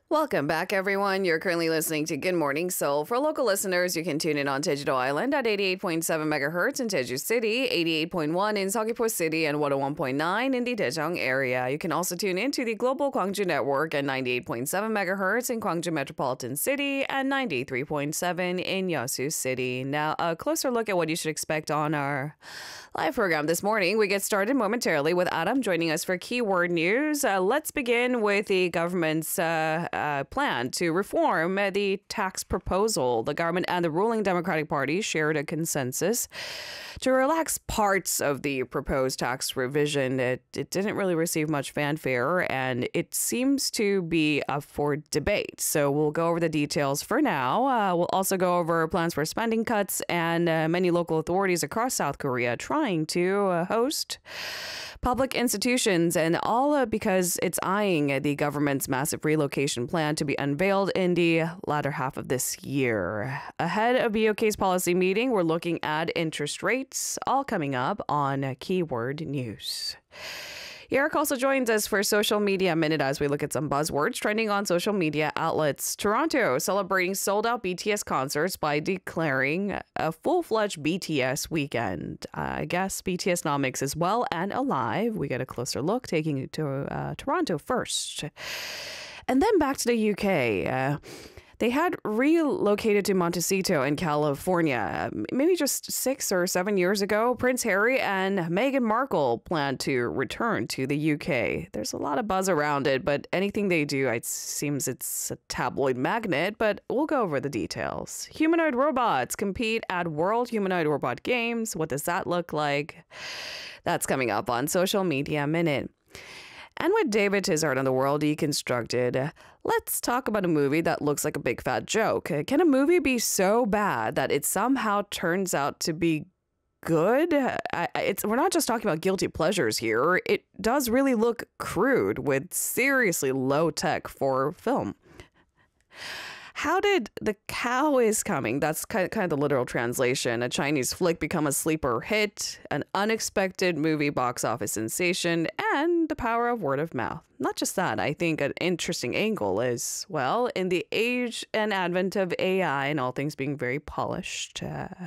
Welcome back, everyone. You're currently listening to Good Morning Seoul. For local listeners, you can tune in on Jeju-do Island at 88.7 megahertz in Jeju City, 88.1 in Seogwipo City, and 101.9 in the Daejeong area. You can also tune in to the Global Gwangju Network at 98.7 megahertz in Gwangju Metropolitan City and 93.7 in Yeosu City. Now, a closer look at what you should expect on our live program this morning. We get started momentarily with Adam joining us for Keyword News. Let's begin with the government's plan to reform the tax proposal. The government and the ruling Democratic Party shared a consensus to relax parts of the proposed tax revision. It didn't really receive much fanfare, and it seems to be up for debate. So we'll go over the details for now. We'll also go over plans for spending cuts and many local authorities across South Korea trying to host public institutions, and all because it's eyeing the government's massive relocation plan to be unveiled in the latter half of this year. Ahead of BOK's policy meeting, we're looking at interest rates, all coming up on Keyword News. Eric also joins us for Social Media Minute as we look at some buzzwords trending on social media outlets. Toronto celebrating sold-out BTS concerts by declaring a full-fledged BTS weekend. I guess BTS Nomics as well and Alive. We get a closer look, taking you to Toronto first. And then back to the UK. They had relocated to Montecito in California. Maybe just 6 or 7 years ago, Prince Harry and Meghan Markle plan to return to the UK. There's a lot of buzz around it, but anything they do, it seems it's a tabloid magnet, but we'll go over the details. Humanoid robots compete at World Humanoid Robot Games. What does that look like? That's coming up on Social Media Minute. And with David Tizard on The World Deconstructed, let's talk about a movie that looks like a big fat joke. Can a movie be so bad that it somehow turns out to be good? We're not just talking about guilty pleasures here. It does really look crude with seriously low tech for film. How did The Cow is Coming, that's kind of the literal translation, a Chinese flick, become a sleeper hit, an unexpected movie box office sensation, and the power of word of mouth? Not just that, I think an interesting angle is, well, in the age and advent of AI and all things being very polished,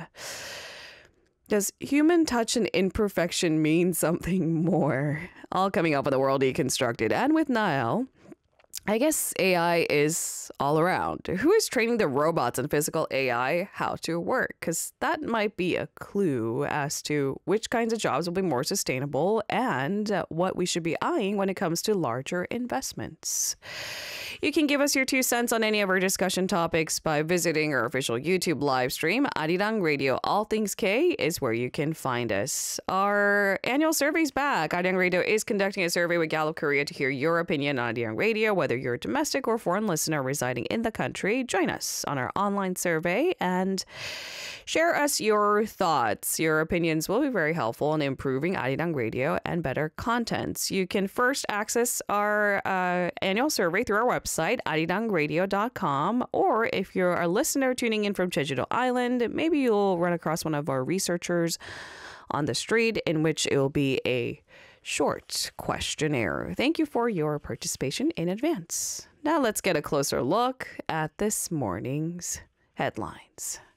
does human touch and imperfection mean something more? All coming up on The World Deconstructed. And with Niall, I guess AI is all around. Who is training the robots and physical AI how to work? Because that might be a clue as to which kinds of jobs will be more sustainable and what we should be eyeing when it comes to larger investments. You can give us your 2 cents on any of our discussion topics by visiting our official YouTube live stream. Arirang Radio All Things K is where you can find us. Our annual survey's back. Arirang Radio is conducting a survey with Gallup Korea to hear your opinion on Arirang Radio, whether you're a domestic or foreign listener residing in the country. Join us on our online survey and share us your thoughts. Your opinions will be very helpful in improving Arirang Radio and better contents. You can first access our annual survey through our website, arirangradio.com, or if you're a listener tuning in from Jeju-do Island, maybe you'll run across one of our researchers on the street, in which it will be a short questionnaire. Thank you for your participation in advance. Now let's get a closer look at this morning's headlines.